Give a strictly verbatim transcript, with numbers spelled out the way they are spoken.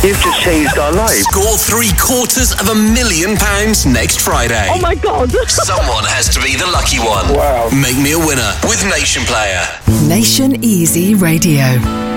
You've just changed our life. Score three quarters of a million pounds next Friday. Oh my God. Someone has to be the lucky one. Wow. Make me a winner with Nation Player. Nation Easy Radio.